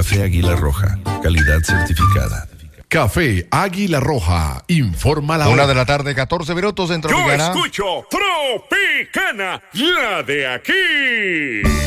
Café Águila Roja, calidad certificada. Café Águila Roja, informa la hora. 1:14 en Yo Tropicana. escucho Tropicana, la de aquí.